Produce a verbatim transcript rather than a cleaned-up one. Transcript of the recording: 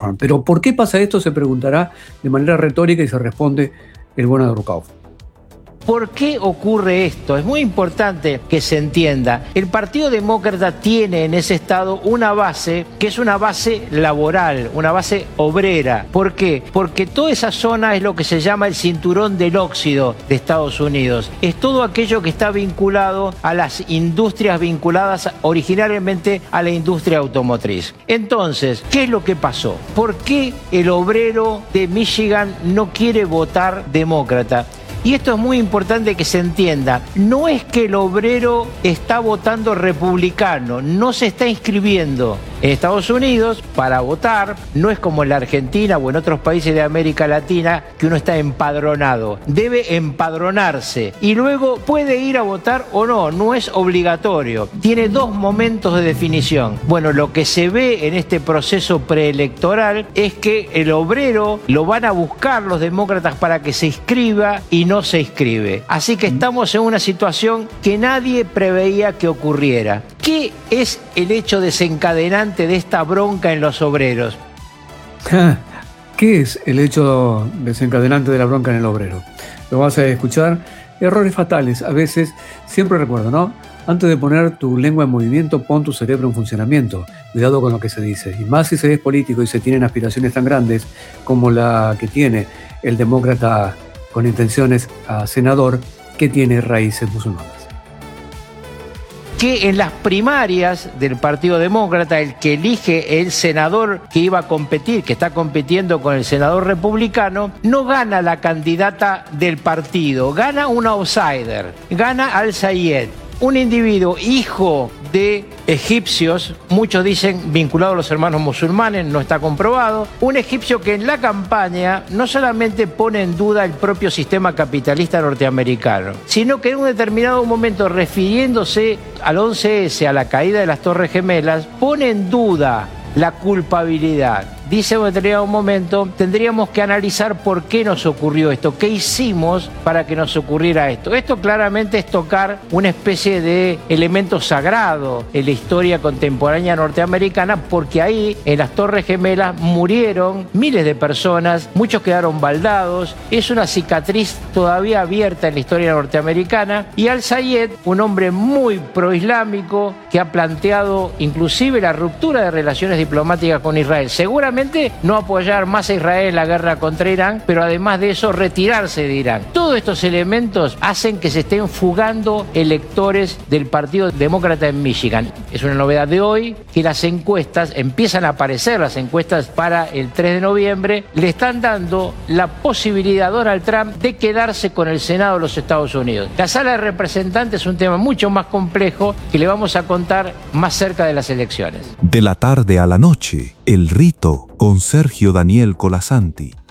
Farm. Pero ¿por qué pasa esto? Se preguntará de manera retórica y se responde el buen Androukov. ¿Por qué ocurre esto? Es muy importante que se entienda. El Partido Demócrata tiene en ese estado una base que es una base laboral, una base obrera. ¿Por qué? Porque toda esa zona es lo que se llama el cinturón del óxido de Estados Unidos. Es todo aquello que está vinculado a las industrias vinculadas originariamente a la industria automotriz. Entonces, ¿qué es lo que pasó? ¿Por qué el obrero de Michigan no quiere votar demócrata? Y esto es muy importante que se entienda. No es que el obrero está votando republicano, no se está inscribiendo en Estados Unidos para votar. No es como en la Argentina o en otros países de América Latina que uno está empadronado. Debe empadronarse y luego puede ir a votar o no, no es obligatorio. Tiene dos momentos de definición. Bueno, lo que se ve en este proceso preelectoral es que el obrero lo van a buscar los demócratas para que se inscriba y no se inscribe. Así que estamos en una situación que nadie preveía que ocurriera. ¿Qué es el hecho desencadenante de esta bronca en los obreros? ¿Qué es el hecho desencadenante de la bronca en el obrero? Lo vas a escuchar. Errores fatales. A veces, siempre recuerdo, ¿no? Antes de poner tu lengua en movimiento, pon tu cerebro en funcionamiento. Cuidado con lo que se dice. Y más si se es político y se tienen aspiraciones tan grandes como la que tiene el demócrata con intenciones a senador, que tiene raíces musulmanas. Que en las primarias del Partido Demócrata, el que elige el senador que iba a competir, que está compitiendo con el senador republicano, no gana la candidata del partido, gana un outsider, gana Al-Sayed, un individuo hijo de egipcios, muchos dicen vinculado a los hermanos musulmanes, no está comprobado, un egipcio que en la campaña no solamente pone en duda el propio sistema capitalista norteamericano, sino que en un determinado momento, refiriéndose al once ese, a la caída de las Torres Gemelas, pone en duda la culpabilidad. Dice en un determinado momento, tendríamos que analizar por qué nos ocurrió esto, qué hicimos para que nos ocurriera esto. Esto claramente es tocar una especie de elemento sagrado en la historia contemporánea norteamericana, porque ahí, en las Torres Gemelas, murieron miles de personas, muchos quedaron baldados, es una cicatriz todavía abierta en la historia norteamericana, y Al-Sayed, un hombre muy proislámico, que ha planteado inclusive la ruptura de relaciones diplomáticas con Israel, seguramente no apoyar más a Israel en la guerra contra Irán, pero además de eso retirarse de Irán. Todos estos elementos hacen que se estén fugando electores del Partido Demócrata en Michigan. Es una novedad de hoy que las encuestas, empiezan a aparecer las encuestas para el tres de noviembre, le están dando la posibilidad a Donald Trump de quedarse con el Senado de los Estados Unidos. La sala de representantes es un tema mucho más complejo que le vamos a contar más cerca de las elecciones. De la tarde a la noche, El Rito con Sergio Daniel Colasanti.